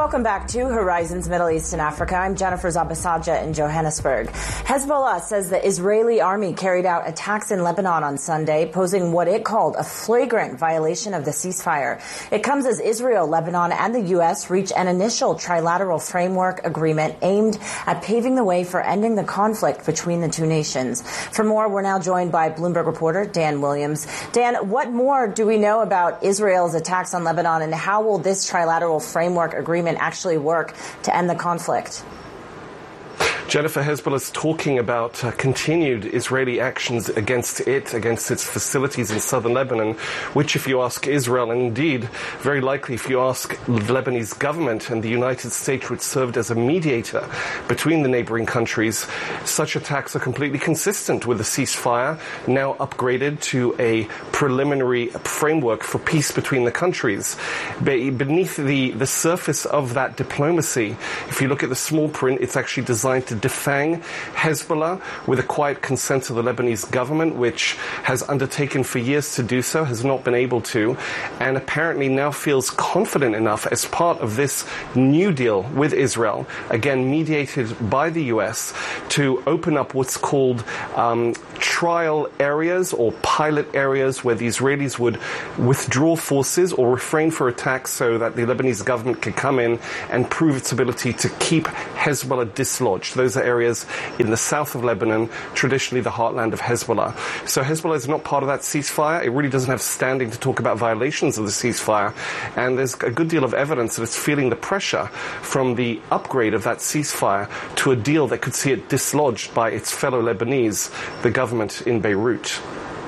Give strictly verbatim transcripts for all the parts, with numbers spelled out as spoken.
Welcome back to Horizons Middle East and Africa. I'm Jennifer Zabasaja in Johannesburg. Hezbollah says the Israeli army carried out attacks in Lebanon on Sunday, posing what it called a flagrant violation of the ceasefire. It comes as Israel, Lebanon, and the U S reach an initial trilateral framework agreement aimed at paving the way for ending the conflict between the two nations. For more, we're now joined by Bloomberg reporter Dan Williams. Dan, what more do we know about Israel's attacks on Lebanon, and how will this trilateral framework agreement actually work to end the conflict? Jennifer, Hezbollah is talking about uh, continued Israeli actions against it, against its facilities in southern Lebanon, which, if you ask Israel, and indeed, very likely if you ask the Lebanese government and the United States, which served as a mediator between the neighboring countries, such attacks are completely consistent with the ceasefire, now upgraded to a preliminary framework for peace between the countries. Beneath the, the surface of that diplomacy, if you look at the small print, it's actually designed to defang Hezbollah with a quiet consent of the Lebanese government, which has undertaken for years to do so, has not been able to, and apparently now feels confident enough as part of this new deal with Israel, again mediated by the U S, to open up what's called um, trial areas or pilot areas where the Israelis would withdraw forces or refrain for attacks so that the Lebanese government can come in and prove its ability to keep Hezbollah dislodged. Those are areas in the south of Lebanon, traditionally the heartland of Hezbollah. So Hezbollah is not part of that ceasefire. It really doesn't have standing to talk about violations of the ceasefire. And there's a good deal of evidence that it's feeling the pressure from the upgrade of that ceasefire to a deal that could see it dislodged by its fellow Lebanese, the government in Beirut.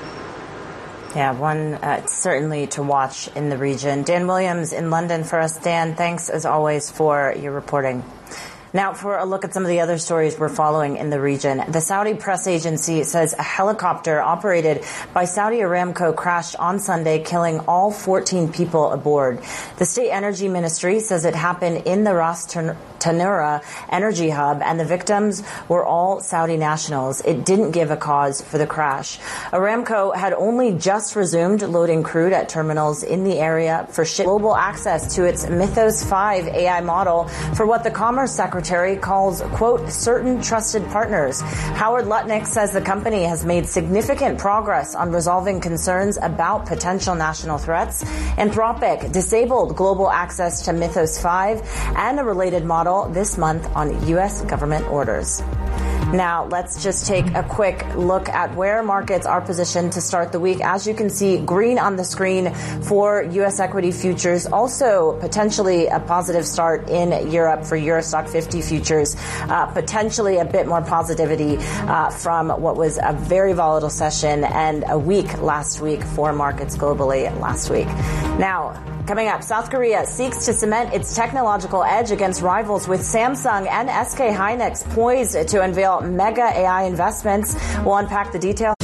Yeah, one uh, certainly to watch in the region. Dan Williams in London for us. Dan, thanks as always for your reporting. Now, for a look at some of the other stories we're following in the region. The Saudi press agency says a helicopter operated by Saudi Aramco crashed on Sunday, killing all fourteen people aboard. The state energy ministry says it happened in the Ras Tanura energy hub, and the victims were all Saudi nationals. It didn't give a cause for the crash. Aramco had only just resumed loading crude at terminals in the area for global access to its Mythos five A I model for what the Commerce Secretary calls, quote, certain trusted partners. Howard Lutnick says the company has made significant progress on resolving concerns about potential national threats. Anthropic disabled global access to Mythos five and a related model this month on U S government orders. Now, let's just take a quick look at where markets are positioned to start the week. As you can see, green on the screen for U S equity futures. Also, potentially a positive start in Europe for Euro Stock fifty futures. Uh, potentially a bit more positivity uh, from what was a very volatile session and a week last week for markets globally last week. Now, coming up, South Korea seeks to cement its technological edge against rivals, with Samsung and S K Hynix poised to unveil mega A I investments. We'll unpack the details.